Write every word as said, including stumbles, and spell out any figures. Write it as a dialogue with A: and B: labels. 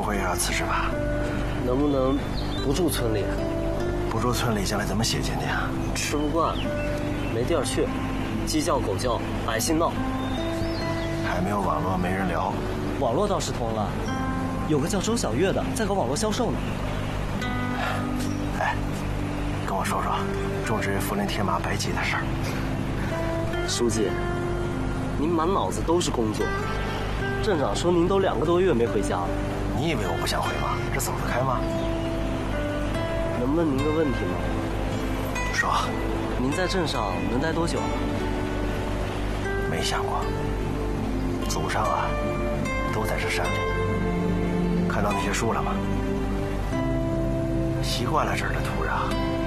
A: 不会又要辞职吧？
B: 能不能不住村里？
A: 不住村里，将来怎么写进去啊？
B: 吃不惯，没地儿去，鸡叫狗叫，百姓闹。
A: 还没有网络，没人聊。
C: 网络倒是通了，有个叫周小月的在搞网络销售呢。
A: 哎，跟我说说种植福林铁马白鸡的事儿。
B: 书记，您满脑子都是工作。镇长说您都两个多月没回家了。
A: 你以为我不想回吗？这走得开吗？
B: 能问您个问题吗？
A: 说。
B: 您在镇上能待多久？
A: 没想过。祖上啊，都在这山里。看到那些树了吗？习惯了这儿的土壤。